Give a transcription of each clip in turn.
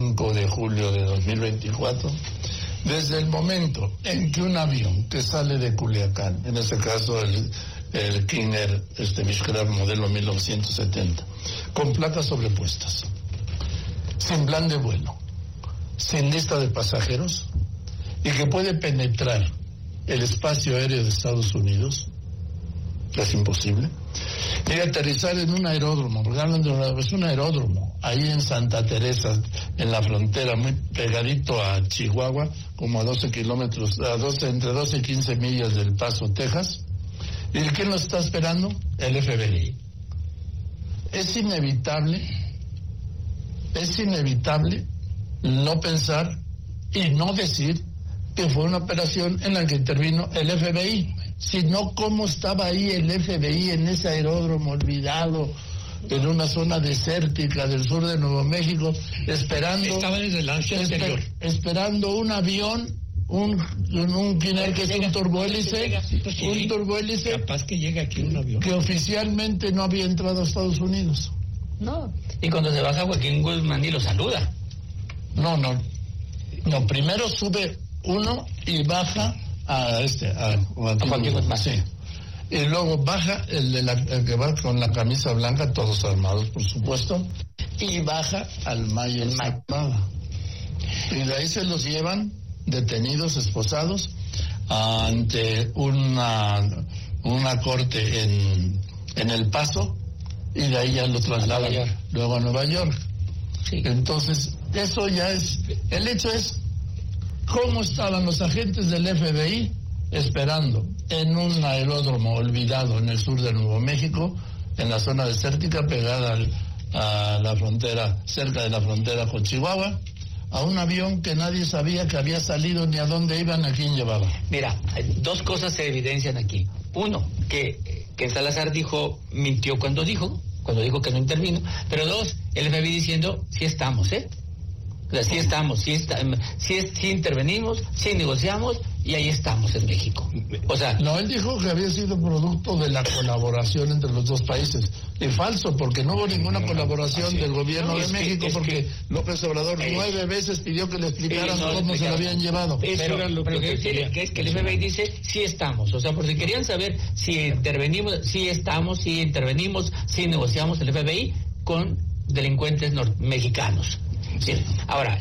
5 de julio de 2024, desde el momento en que un avión que sale de Culiacán, en este caso el King Air Mishkrar modelo 1970, con placas sobrepuestas, sin plan de vuelo, sin lista de pasajeros, y que puede penetrar el espacio aéreo de Estados Unidos, es imposible, y aterrizar en un aeródromo, porque hablan es un aeródromo, ahí en Santa Teresa, en la frontera, muy pegadito a Chihuahua, como a 12 kilómetros, entre 12 y 15 millas del Paso, Texas. ¿Y quién lo está esperando? El FBI. Es inevitable no pensar y no decir que fue una operación en la que intervino el FBI. Si no, ¿cómo estaba ahí el FBI en ese aeródromo olvidado, en una zona desértica del sur de Nuevo México, esperando... Estaba desde el año anterior. Esperando un avión, un Kiner que es un turbohélice, capaz que llega aquí un avión, que oficialmente no había entrado a Estados Unidos. No, y cuando se baja Joaquín Guzmán y lo saluda. No, primero sube uno y baja a Joaquín Guzmán. Sí. Y luego baja el que va con la camisa blanca, todos armados por supuesto, y baja al Mayer Zambada. Y de ahí se los llevan detenidos, esposados, ante una corte en El Paso, y de ahí ya lo trasladan luego a Nueva York. Sí. Entonces, eso ya es... El hecho es cómo estaban los agentes del FBI esperando en un aeródromo olvidado en el sur de Nuevo México, en la zona desértica pegada a la frontera, cerca de la frontera con Chihuahua, a un avión que nadie sabía que había salido, ni a dónde iban, a quién llevaba. Mira, dos cosas se evidencian aquí. Uno, que Salazar mintió cuando dijo que no intervino, pero dos, el FBI diciendo, sí estamos, O sea, sí estamos, sí intervenimos, sí negociamos, y ahí estamos en México. O sea... No, él dijo que había sido producto de la colaboración entre los dos países. Y falso, porque no hubo ninguna colaboración del gobierno de México, porque López Obrador 9 veces pidió que le explicaran cómo se lo habían llevado. Pero lo que quiere, que es que el FBI dice, sí estamos. O sea, por si querían saber si intervenimos, sí estamos, sí intervenimos, sí negociamos el FBI con delincuentes mexicanos. Sí. Ahora,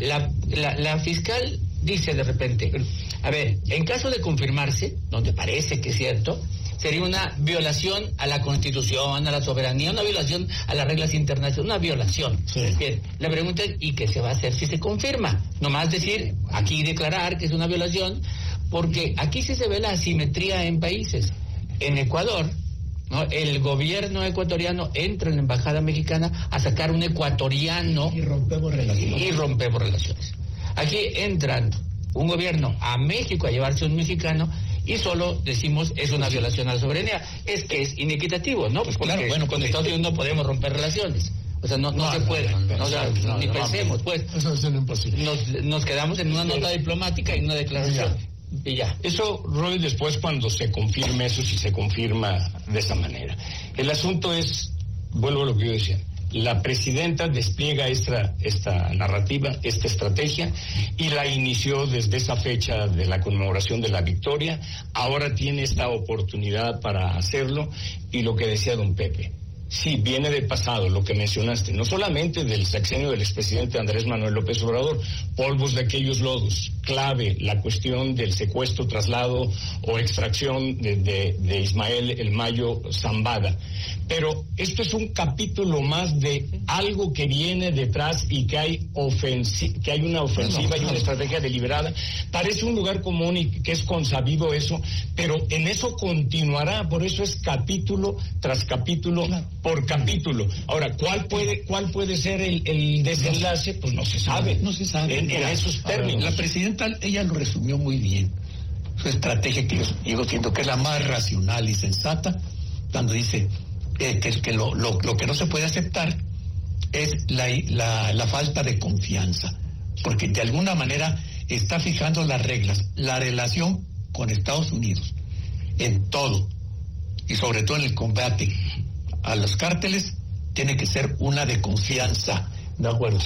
la fiscal dice de repente, a ver, en caso de confirmarse, donde parece que es cierto, sería una violación a la Constitución, a la soberanía, una violación a las reglas internacionales, una violación. Sí. Bien, la pregunta es, ¿y qué se va a hacer si se confirma? Nomás decir, aquí declarar que es una violación, porque aquí sí se ve la asimetría en países. En Ecuador, ¿no? El gobierno ecuatoriano entra en la embajada mexicana a sacar un ecuatoriano y rompemos relaciones. Aquí entran un gobierno a México a llevarse un mexicano y solo decimos es una violación a la soberanía. Es que es inequitativo, ¿no? Pues claro, bueno, con Estados Unidos no podemos romper relaciones. O sea, no se puede. Ni pensemos, pues. Eso es imposible. Nos quedamos en una nota diplomática y una declaración. Y ya. Eso, Roy, después cuando se confirme eso, si se confirma de esa manera. El asunto es, vuelvo a lo que yo decía, la presidenta despliega esta narrativa, esta estrategia, y la inició desde esa fecha de la conmemoración de la victoria. Ahora tiene esta oportunidad para hacerlo, y lo que decía don Pepe, sí, viene de pasado lo que mencionaste, no solamente del sexenio del expresidente Andrés Manuel López Obrador, polvos de aquellos lodos, clave la cuestión del secuestro, traslado o extracción de Ismael El Mayo Zambada. Pero esto es un capítulo más de algo que viene detrás y que hay una ofensiva y una estrategia deliberada. Parece un lugar común y que es consabido eso, pero en eso continuará, por eso es capítulo tras capítulo por capítulo. Ahora, ¿cuál puede ser el desenlace? Pues no se sabe. No se sabe. En esos términos. La presidenta, ella lo resumió muy bien. Su estrategia, que yo siento que es la más racional y sensata, cuando dice que lo que no se puede aceptar es la falta de confianza, porque de alguna manera está fijando las reglas, la relación con Estados Unidos en todo, y sobre todo en el combate a los cárteles, tiene que ser una de confianza. De acuerdo, sí.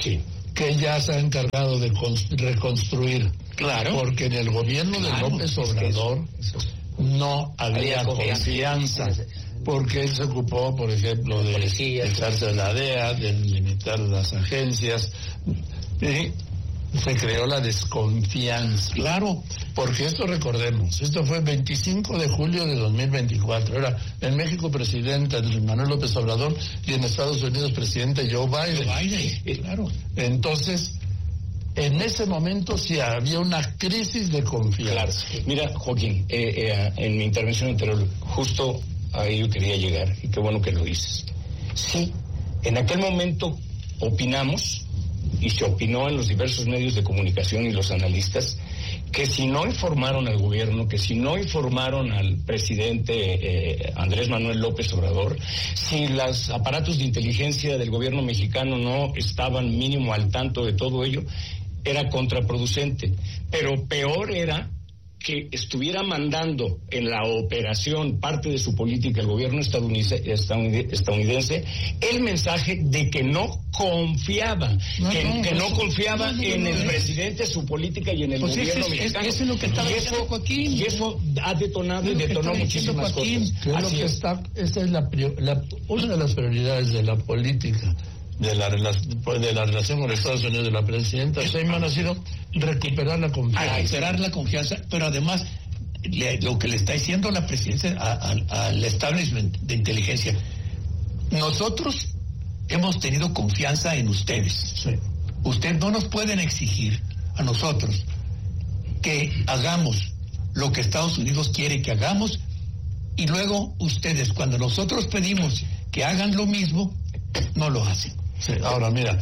que ya se ha encargado de reconstruir. Claro. Porque en el gobierno de López Obrador no había confianza. Porque él se ocupó, por ejemplo, de echarse de la DEA, de limitar las agencias, y se creó la desconfianza. Claro. Porque esto, recordemos, esto fue el 25 de julio de 2024. Era en México presidente Andrés Manuel López Obrador y en Estados Unidos presidente Joe Biden. Claro. Entonces, en ese momento sí había una crisis de confianza. Claro. Mira, Joaquín, en mi intervención anterior, justo ahí yo quería llegar, y qué bueno que lo dices. Sí, en aquel momento opinamos, y se opinó en los diversos medios de comunicación y los analistas, que si no informaron al gobierno, que si no informaron al presidente Andrés Manuel López Obrador, si los aparatos de inteligencia del gobierno mexicano no estaban mínimo al tanto de todo ello, era contraproducente. Pero peor era que estuviera mandando en la operación parte de su política el gobierno estadounidense el mensaje de que no confiaba, que no confiaba en el presidente, su política y en el gobierno mexicano. Eso es lo que estaba diciendo Joaquín. Y eso ha detonado y detonó muchísimas cosas. Esa es una de las prioridades de la política de la relación con Estados Unidos de la presidenta Sheinbaum ha sido recuperar la confianza. Pero además lo que le está diciendo la presidencia al establishment de inteligencia, nosotros hemos tenido confianza en ustedes. Sí. Ustedes no nos pueden exigir a nosotros que hagamos lo que Estados Unidos quiere que hagamos y luego ustedes, cuando nosotros pedimos que hagan lo mismo, no lo hacen. Sí, ahora mira,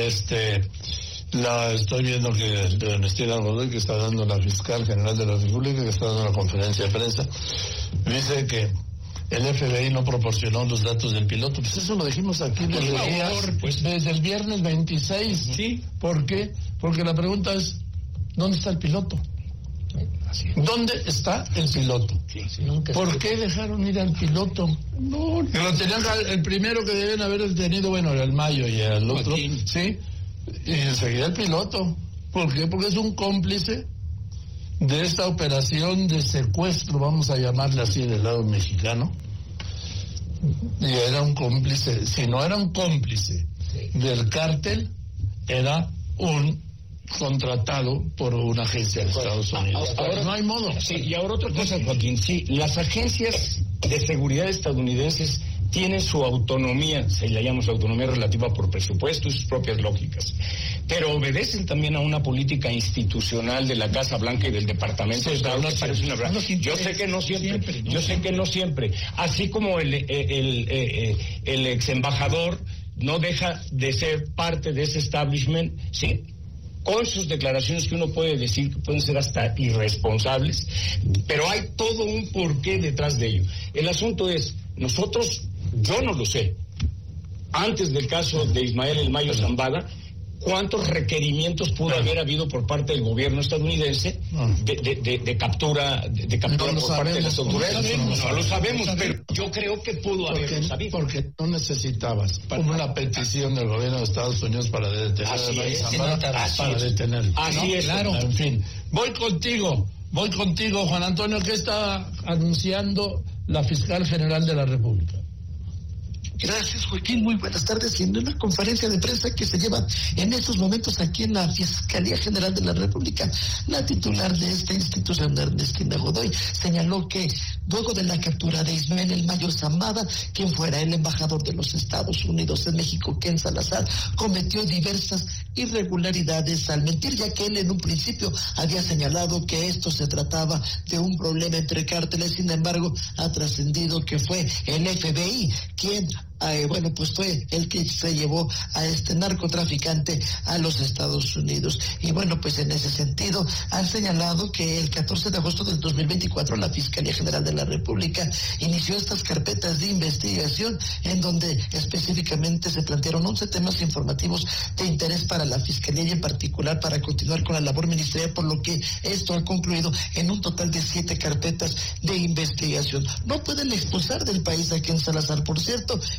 estoy viendo que Ernestina Godoy, que está dando la fiscal general de la República, que está dando una conferencia de prensa, dice que el FBI no proporcionó los datos del piloto. Pues eso lo dijimos aquí desde el viernes 26. Sí. ¿Por qué? Porque la pregunta es, ¿dónde está el piloto? ¿Dónde está el piloto? ¿Por qué dejaron ir al piloto? No, lo tenían, el primero que deben haber detenido, bueno, era el Mayo y el otro, ¿sí? Y enseguida el piloto. ¿Por qué? Porque es un cómplice de esta operación de secuestro, vamos a llamarle así, del lado mexicano. Y era un cómplice, si no era un cómplice del cártel, era un contratado por una agencia de Estados Unidos. Ahora no hay modo. Sí, y ahora otra cosa, Joaquín. Sí, las agencias de seguridad estadounidenses tienen su autonomía, se le llama su autonomía relativa por presupuesto y sus propias lógicas, pero obedecen también a una política institucional de la Casa Blanca y del Departamento de Estado. Yo sé que no siempre. Así como el ex embajador no deja de ser parte de ese establishment, sí, con sus declaraciones que uno puede decir que pueden ser hasta irresponsables, pero hay todo un porqué detrás de ello. El asunto es, yo no lo sé, antes del caso de Ismael El Mayo Zambada, ¿cuántos requerimientos pudo haber habido por parte del gobierno estadounidense de captura por parte de las autoridades? No lo sabemos, pero yo creo que pudo haberlo sabido. Porque no necesitabas una petición del gobierno de Estados Unidos para detener a Mayo Zambada, para detenerlo. Así es, claro. En fin, voy contigo, Juan Antonio. ¿Qué está anunciando la fiscal general de la República? Gracias, Joaquín. Muy buenas tardes. Y en una conferencia de prensa que se lleva en estos momentos aquí en la Fiscalía General de la República, la titular de esta institución, Ernestina Godoy, señaló que luego de la captura de Ismael El Mayo Zambada, quien fuera el embajador de los Estados Unidos en México, Ken Salazar, cometió diversas irregularidades al mentir, ya que él en un principio había señalado que esto se trataba de un problema entre cárteles. Sin embargo, ha trascendido que fue el FBI quien pues fue el que se llevó a este narcotraficante a los Estados Unidos. Y bueno, pues en ese sentido han señalado que el 14 de agosto del 2024 la Fiscalía General de la República inició estas carpetas de investigación en donde específicamente se plantearon 11 temas informativos de interés para la Fiscalía y en particular para continuar con la labor ministerial, por lo que esto ha concluido en un total de 7 carpetas de investigación. No pueden expulsar del país a Ken Salazar, por cierto.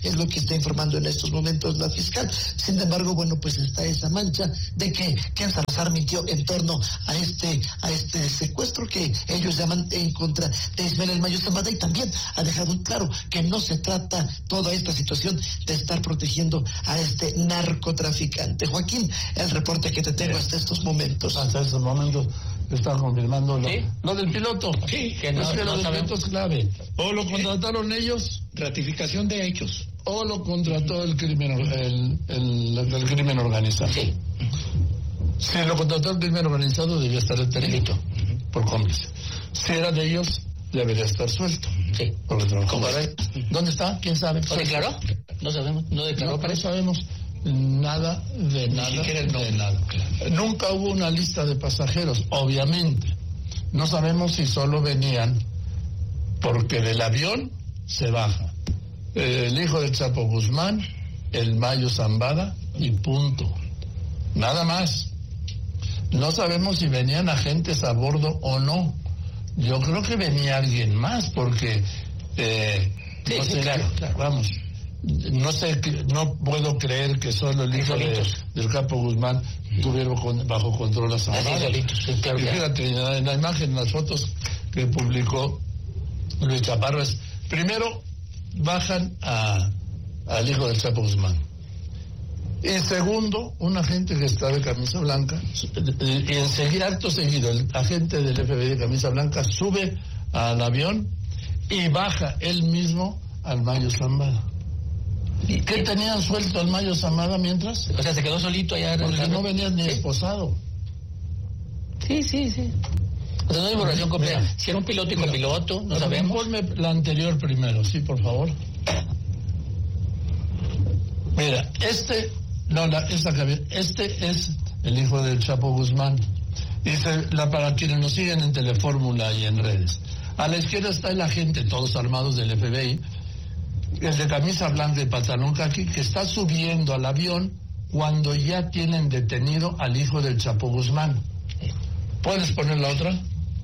es lo que está informando en estos momentos la fiscal. Sin embargo, bueno, pues está esa mancha de que Ken Salazar mintió en torno a este secuestro que ellos llaman en contra de Ismael El Mayo Zambada, y también ha dejado claro que no se trata toda esta situación de estar protegiendo a este narcotraficante. Joaquín, el reporte que te tengo hasta estos momentos. Hasta estos momentos están confirmando ¿Sí? lo del piloto. Sí, que no, es que no lo del sabemos. piloto es clave. O lo contrataron ellos, Ratificación de hechos. o lo contrató el crimen, el crimen organizado. Sí. Si lo contrató el crimen organizado, debía estar detenido por cómplice. Si era de ellos, debería estar suelto. Sí. Porque trabajó para él. ¿Dónde está? ¿Quién sabe? ¿Lo declaró? No sabemos. ¿No declaró No, para no eso? sabemos nada de nada. siquiera el nombre. De nada. Nunca hubo una lista de pasajeros, obviamente. No sabemos si solo venían porque del avión se baja el hijo del Chapo Guzmán, el Mayo Zambada y punto. Nada más. No sabemos si venían agentes a bordo o no. Yo creo que venía alguien más porque no sé, claro. Vamos, no sé, no puedo creer que solo el hijo del Capo Guzmán tuvieron bajo control a Zambada. Así solitos, sí, claro. Y fíjate, en la imagen, en las fotos que publicó Luis Chaparro, es primero bajan al hijo del Chapo Guzmán. Y segundo, un agente que está de camisa blanca, y enseguida, acto seguido, el agente del FBI de camisa blanca sube al avión y baja él mismo al Mayo Zambada. ¿Y qué tenían suelto al Mayo Zambada mientras? O sea, se quedó solito allá. Porque no venía ni esposado. Sí. O sea, no hay información completa. Mira. Si era un piloto y copiloto, no sabemos. Ponme la anterior primero, sí, por favor. Mira, este es el hijo del Chapo Guzmán. Dice, para quienes nos siguen en Telefórmula y en redes. A la izquierda está el agente, todos armados del FBI, el de camisa blanca y pantalón caqui, que está subiendo al avión cuando ya tienen detenido al hijo del Chapo Guzmán. ¿Puedes poner la otra?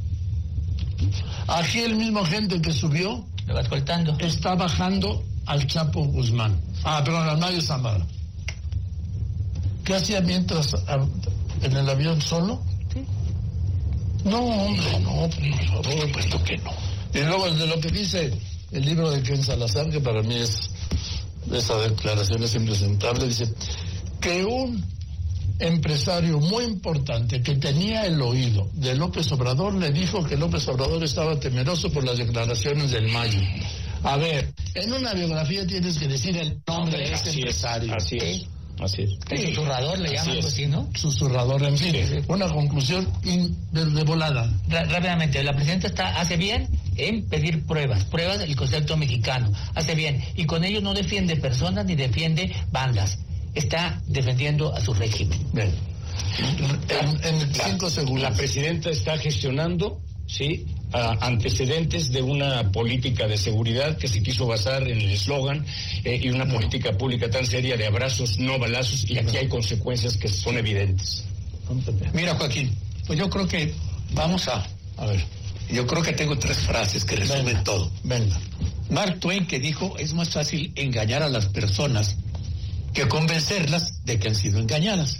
Aquí el mismo agente que subió Lo va escoltando. está bajando al Chapo Guzmán. Perdón, al Mayo Zambada. ¿Qué hacía mientras en el avión solo? Sí. No, hombre, no, por favor. Por supuesto que no. Y luego de lo que dice el libro de Ken Salazar, que para mí esa declaración es impresentable, dice que un empresario muy importante que tenía el oído de López Obrador le dijo que López Obrador estaba temeroso por las declaraciones del Mayo. A ver, en una biografía tienes que decir el nombre de ese empresario. Así es. El susurrador le llaman algo así, ¿no? Susurrador, en fin. Sí. Una conclusión de volada. Rápidamente, la presidenta hace bien en pedir pruebas del concepto mexicano. Hace bien. Y con ello no defiende personas ni defiende bandas. Está defendiendo a su régimen. Bien. En 5 segundos. La presidenta está gestionando, sí, antecedentes de una política de seguridad que se quiso basar en el eslogan y una política pública tan seria de abrazos, no balazos, y aquí hay consecuencias que son evidentes. Mira, Joaquín, pues yo creo que vamos a ver. Yo creo que tengo 3 frases que resumen todo. Venga. Mark Twain, que dijo, es más fácil engañar a las personas que convencerlas de que han sido engañadas.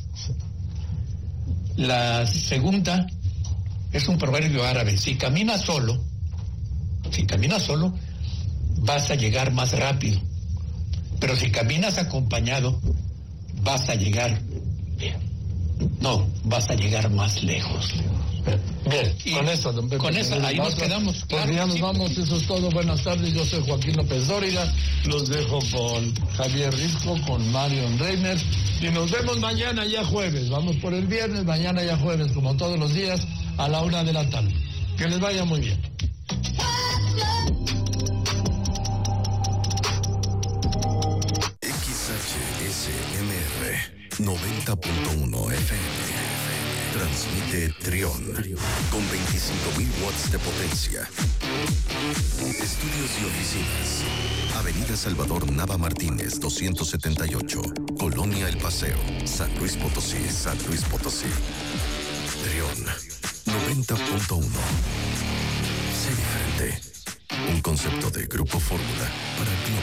La segunda es un proverbio árabe. Si caminas solo, vas a llegar más rápido. Pero si caminas acompañado, vas a llegar más lejos. Bien, Y con eso, don Pepe, con eso, ahí nos quedamos. Claro, ya nos vamos, eso es todo. Buenas tardes, yo soy Joaquín López Dóriga. Los dejo con Javier Risco, con Marion Reiner. Y nos vemos mañana ya jueves. Vamos por el viernes, mañana ya jueves, como todos los días, a la 1 de la tarde. Que les vaya muy bien. XHSMR 90.1 FM. Transmite Trión con 25.000 watts de potencia. Estudios y oficinas. Avenida Salvador Nava Martínez, 278. Colonia El Paseo, San Luis Potosí. Trión 90.1. Sé diferente. Un concepto de Grupo Fórmula para ti.